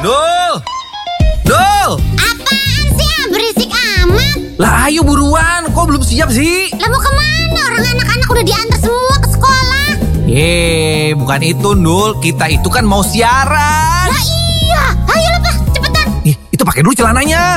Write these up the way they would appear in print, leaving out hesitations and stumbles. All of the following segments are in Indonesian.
Dul! Dul! Apaan sih berisik amat? Lah ayo buruan, kok belum siap sih? Lah mau kemana? Orang anak-anak udah diantar semua ke sekolah. Bukan itu Dul, kita itu kan mau siaran. Lah iya, ayo lah Pak, cepetan. Itu pakai dulu celananya.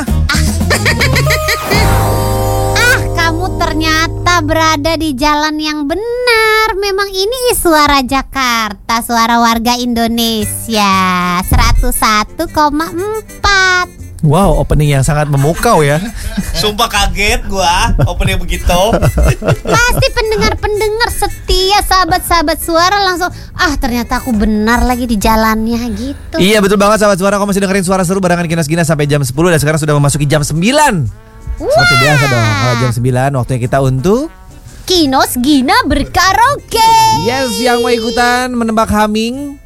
Kamu ternyata berada di jalan yang benar. Memang ini suara Jakarta, suara warga Indonesia 101,4. Wow, opening yang sangat memukau ya. Sumpah kaget gua opening begitu. Pasti pendengar-pendengar setia, sahabat-sahabat suara langsung, ternyata aku benar lagi di jalannya gitu. Iya betul banget sahabat suara, kamu masih dengerin suara seru barengan Kinos Gina sampai jam 10 dan sekarang sudah memasuki jam 9. Seperti biasa dong, kalau jam 9 waktunya kita untuk Kinos Gina berkaraoke. Yes, yang mau ikutan menebak humming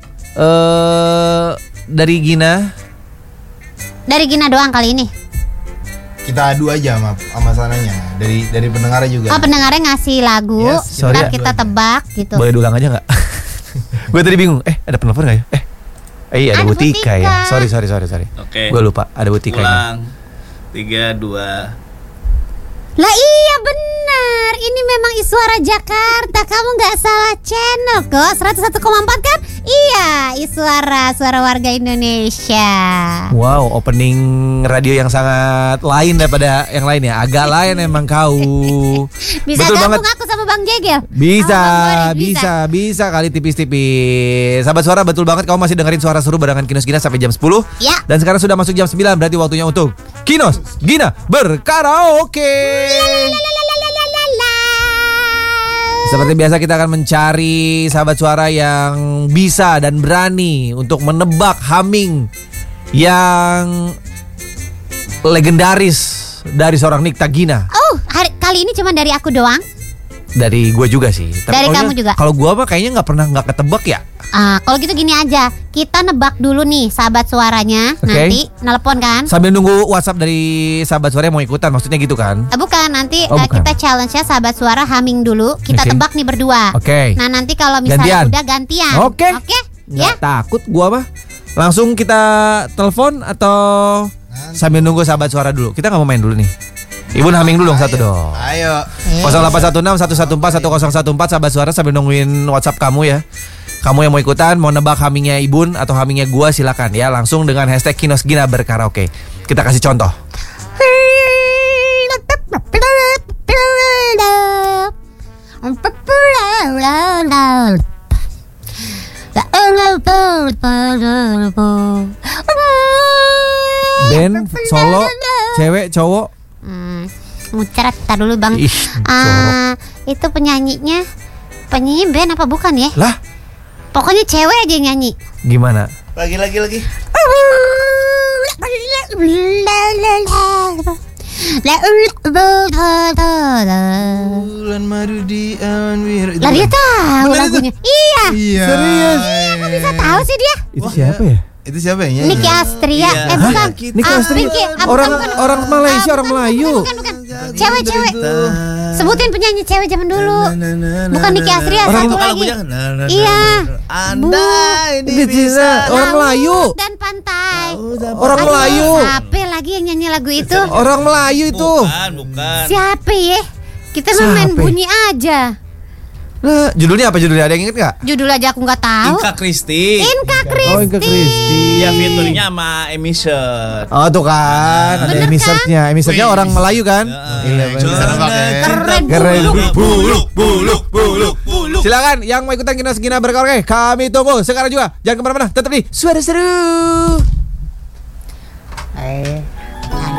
dari Gina. Dari Gina doang kali ini. Kita adu aja sama sananya. Dari pendengar juga. Pendengarnya ngasih lagu, Yes, ntar kita tebak gitu. Boleh diulang aja gak? Gue tadi bingung, ada penelpon gak ya? Iya ada Butika ya. Sorry. Oke. Gue lupa, ada Butikanya. Ulang. 3, 2. Lah iya benar, ini memang Iswara Jakarta. Kamu gak salah channel kok, 101,4 kan? Iya, Iswara, suara warga Indonesia. Wow, opening radio yang sangat lain daripada yang lain ya. Agak lain emang kau. Bisa betul gabung banget. aku sama Bang Jegel? Bisa kali tipis-tipis. Sahabat suara, betul banget kamu masih dengerin suara seru barengan Kinos Gina sampai jam 10. Ya. Dan sekarang sudah masuk jam 9, berarti waktunya untuk Kinos Gina berkaraoke. Seperti biasa kita akan mencari sahabat suara yang bisa dan berani untuk menebak humming yang legendaris dari seorang Nikta Gina. Kali ini cuma dari aku doang. Dari gue juga sih. Dari kamu juga. Kalau gue mah kayaknya nggak ketebak ya. Kalau gitu gini aja, kita nebak dulu nih sahabat suaranya. Nanti nelpon kan. Sambil nunggu WhatsApp dari sahabat suara yang mau ikutan, maksudnya gitu kan? Bukan, nanti bukan. kita challenge-nya sahabat suara humming dulu. Kita tebak nih berdua. Nah nanti kalau misalnya udah gantian. Oke. Ya. Takut gue mah. Langsung kita telepon atau sambil nunggu sahabat suara dulu? Kita nggak mau main dulu nih. Ibu humming dulu dong satu dong. Ayo. 0816 114 sahabat suara sambil nungguin WhatsApp kamu ya. Kamu yang mau ikutan, mau nebak hummingnya Ibun atau hummingnya gua, silakan ya. Langsung dengan hashtag Kinos Gina berkaraoke. Kita kasih contoh. Band, solo, cewek, cowok. Muncrat, tar dulu Bang. Itu penyanyi band apa bukan ya? Lah? Pokoknya cewek aja yang nyanyi. Gimana? Lagi. Bulan madu di awan biru. Lah dia tahu lagunya. Iya. Serius? Kok bisa tahu sih dia? Itu siapa ya? Itu siapa ya? Niki Astria. Bukan. Niki Astria. Orang Malaysia, orang Melayu. Bukan. Cewek. Sebutin penyanyi cewek zaman dulu. Bukan Niki Astria, satu lagi. Iya. Andai Ini orang Melayu. Dan pantai. Orang Melayu. Siapa lagi yang nyanyi lagu itu? Orang Melayu itu. Bukan. Siapa ya? Kita main bunyi aja. Nah, judulnya apa judulnya? Ada yang inget gak? Judul aja aku gak tahu. Inka Kristi. Inka Kristi. Iya, featuringnya sama Emission. Oh tuh kan, ada emissernya. Emissernya orang Melayu kan? Iya, Keren. Buluk. Silakan yang mau ikutan Kinos Gina berkaraoke, kami tunggu sekarang juga. Jangan kemana-mana, tetap di Suara Seru.